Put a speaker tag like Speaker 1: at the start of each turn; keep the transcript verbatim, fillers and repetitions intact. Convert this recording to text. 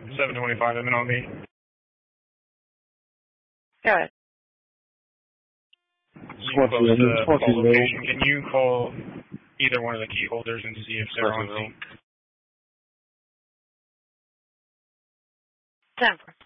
Speaker 1: seven twenty-five, I'm in on me.
Speaker 2: Go ahead.
Speaker 1: You close to call location. Can you call either one of the key holders and see if they're on sync?
Speaker 2: ten four.